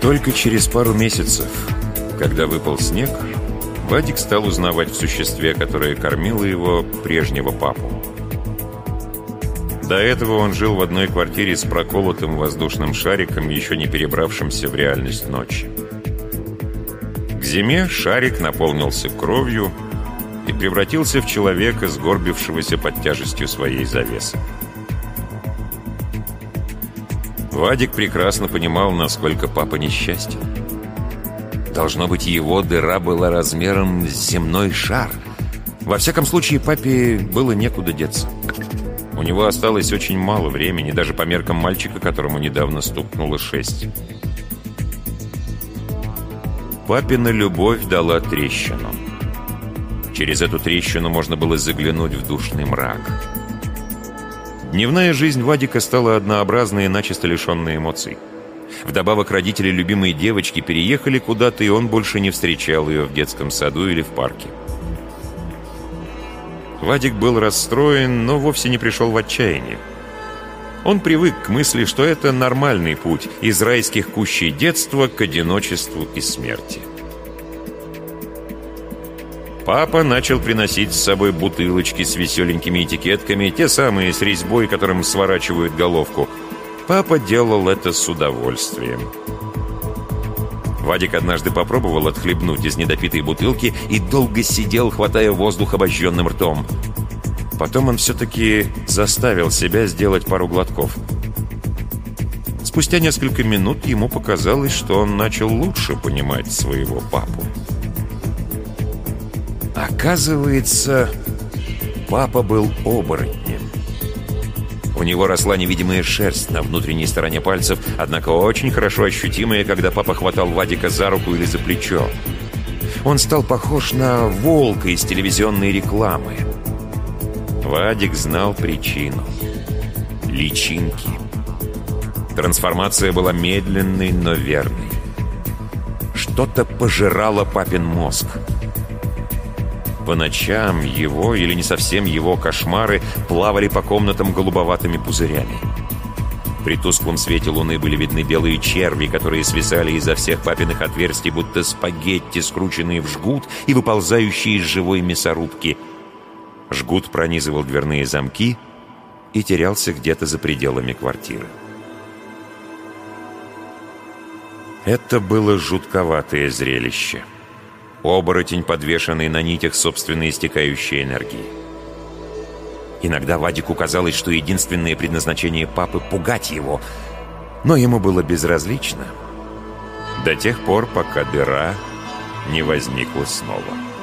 Только через пару месяцев, когда выпал снег, Вадик стал узнавать в существе, которое кормило его, прежнего папу. До этого он жил в одной квартире с проколотым воздушным шариком, еще не перебравшимся в реальность ночи. К зиме шарик наполнился кровью и превратился в человека, сгорбившегося под тяжестью своей завесы. Вадик прекрасно понимал, насколько папа несчастен. Должно быть, его дыра была размером с земной шар. Во всяком случае, папе было некуда деться. У него осталось очень мало времени, даже по меркам мальчика, которому недавно стукнуло 6. Папина любовь дала трещину. Через эту трещину можно было заглянуть в душный мрак. Дневная жизнь Вадика стала однообразной и начисто лишенной эмоций. Вдобавок, родители любимой девочки переехали куда-то, и он больше не встречал ее в детском саду или в парке. Вадик был расстроен, но вовсе не пришел в отчаяние. Он привык к мысли, что это нормальный путь из райских кущей детства к одиночеству и смерти. Папа начал приносить с собой бутылочки с веселенькими этикетками, те самые с резьбой, которым сворачивают головку. Папа делал это с удовольствием. Вадик однажды попробовал отхлебнуть из недопитой бутылки и долго сидел, хватая воздух обожженным ртом. Потом он все-таки заставил себя сделать пару глотков. Спустя несколько минут ему показалось, что он начал лучше понимать своего папу. Оказывается, папа был оборотнем. У него росла невидимая шерсть на внутренней стороне пальцев, однако очень хорошо ощутимая, когда папа хватал Вадика за руку или за плечо. Он стал похож на волка из телевизионной рекламы. Вадик знал причину. Личинки. Трансформация была медленной, но верной. Что-то пожирало папин мозг. По ночам его, или не совсем его, кошмары плавали по комнатам голубоватыми пузырями. При тусклом свете луны были видны белые черви, которые свисали изо всех папиных отверстий, будто спагетти, скрученные в жгут и выползающие из живой мясорубки. Жгут пронизывал дверные замки и терялся где-то за пределами квартиры. Это было жутковатое зрелище. Оборотень, подвешенный на нитях собственной истекающей энергии. Иногда Вадику казалось, что единственное предназначение папы — пугать его, но ему было безразлично. До тех пор, пока дыра не возникла снова.